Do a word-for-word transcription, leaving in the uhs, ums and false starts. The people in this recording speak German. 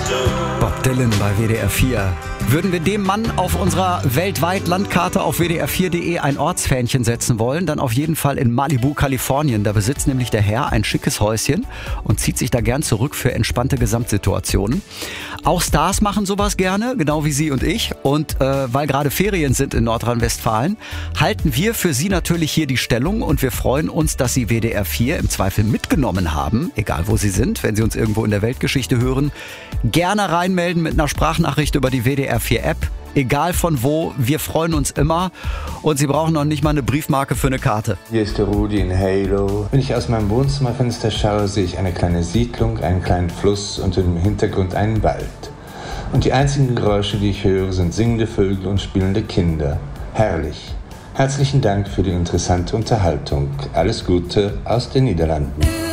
Bob Dylan bei W D R vier. Würden wir dem Mann auf unserer weltweit Landkarte auf w d r vier punkt d e ein Ortsfähnchen setzen wollen, dann auf jeden Fall in Malibu, Kalifornien. Da besitzt nämlich der Herr ein schickes Häuschen und zieht sich da gern zurück für entspannte Gesamtsituationen. Auch Stars machen sowas gerne, genau wie Sie und ich. Und äh, weil gerade Ferien sind in Nordrhein-Westfalen, halten wir für Sie natürlich hier die Stellung und wir freuen uns, dass Sie W D R vier im Zweifel mitgenommen haben, egal wo Sie sind, wenn Sie uns irgendwo in der Weltgeschichte hören. Gerne reinmelden mit einer Sprachnachricht über die W D R vier App, egal von wo, wir freuen uns immer und Sie brauchen noch nicht mal eine Briefmarke für eine Karte. Hier ist der Rudi in Halo. Wenn ich aus meinem Wohnzimmerfenster schaue, sehe ich eine kleine Siedlung, einen kleinen Fluss und im Hintergrund einen Wald. Und die einzigen Geräusche, die ich höre, sind singende Vögel und spielende Kinder. Herrlich. Herzlichen Dank für die interessante Unterhaltung. Alles Gute aus den Niederlanden.